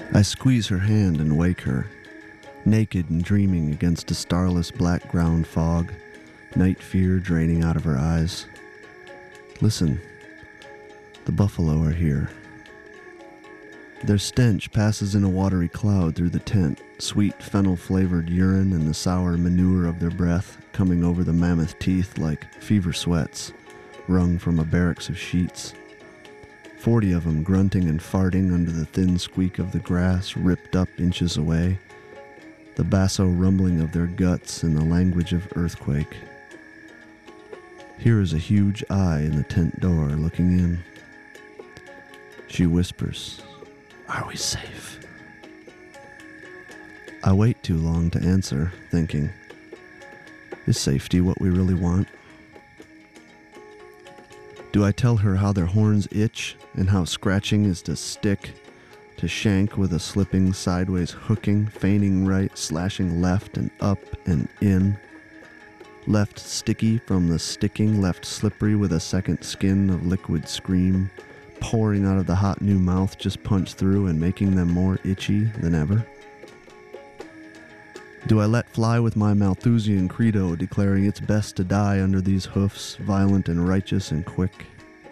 I squeeze her hand and wake her, naked and dreaming against a starless black ground fog, night fear draining out of her eyes. Listen, the buffalo are here. Their stench passes in a watery cloud through the tent, sweet fennel-flavored urine and the sour manure of their breath coming over the mammoth teeth like fever sweats, wrung from a barracks of sheets. 40 of them grunting and farting under the thin squeak of the grass ripped up inches away, the basso rumbling of their guts in the language of earthquake. Here is a huge eye in the tent door looking in. She whispers, "Are we safe?" I wait too long to answer, thinking, is safety what we really want? Do I tell her how their horns itch and how scratching is to stick, to shank with a slipping sideways hooking, feigning right, slashing left and up and in? Left sticky from the sticking, left slippery with a second skin of liquid scream, pouring out of the hot new mouth just punched through and making them more itchy than ever? Do I let fly with my Malthusian credo declaring it's best to die under these hoofs, violent and righteous and quick?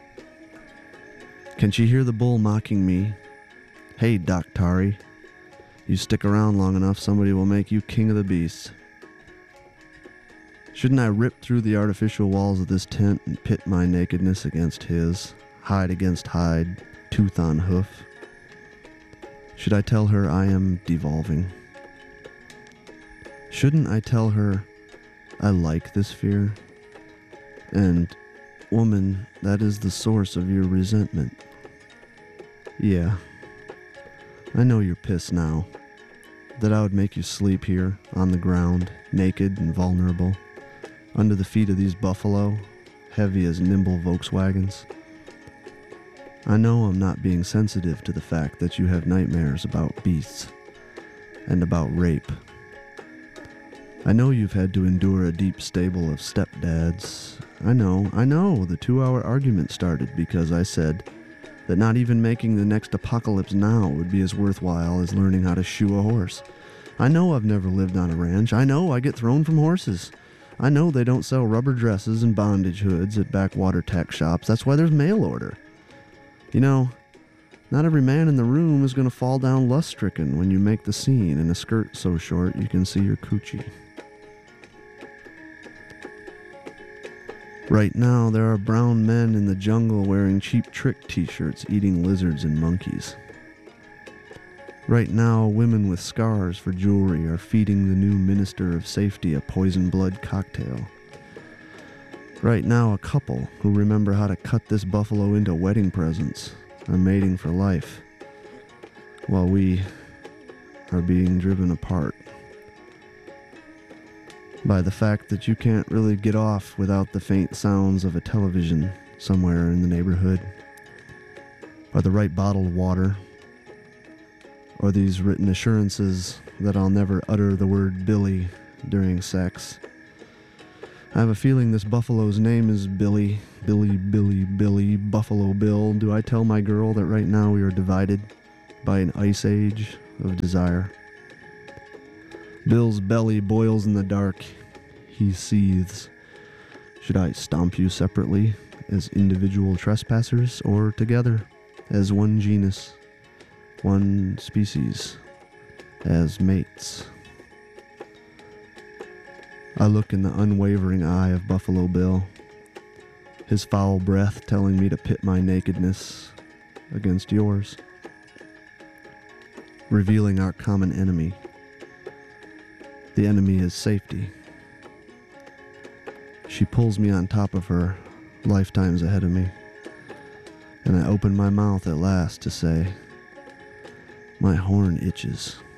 Can she hear the bull mocking me? "Hey, Daktari, you stick around long enough, somebody will make you king of the beasts." Shouldn't I rip through the artificial walls of this tent and pit my nakedness against his, hide against hide, tooth on hoof? Should I tell her I am devolving? Shouldn't I tell her I like this fear? And, woman, that is the source of your resentment. Yeah, I know you're pissed now, that I would make you sleep here, on the ground, naked and vulnerable, under the feet of these buffalo, heavy as nimble Volkswagens. I know I'm not being sensitive to the fact that you have nightmares about beasts, and about rape. I know you've had to endure a deep stable of stepdads. I know, the 2-hour argument started because I said that not even making the next apocalypse now would be as worthwhile as learning how to shoe a horse. I know I've never lived on a ranch. I know I get thrown from horses. I know they don't sell rubber dresses and bondage hoods at backwater tech shops. That's why there's mail order. You know, not every man in the room is going to fall down lust-stricken when you make the scene in a skirt so short you can see your coochie. Right now, there are brown men in the jungle wearing cheap trick t-shirts eating lizards and monkeys. Right now, women with scars for jewelry are feeding the new Minister of Safety a poison blood cocktail. Right now, a couple who remember how to cut this buffalo into wedding presents are mating for life, while we are being driven apart by the fact that you can't really get off without the faint sounds of a television somewhere in the neighborhood, or the right bottled water, or these written assurances that I'll never utter the word Billy during sex. I have a feeling this buffalo's name is Billy, Buffalo Bill. Do I tell my girl that right now we are divided by an ice age of desire? Bill's belly boils in the dark. He seethes. Should I stomp you separately as individual trespassers or together as one genus, one species, as mates? I look in the unwavering eye of Buffalo Bill, his foul breath telling me to pit my nakedness against yours, revealing our common enemy. The enemy is safety. She pulls me on top of her, lifetimes ahead of me, and I open my mouth at last to say, my horn itches.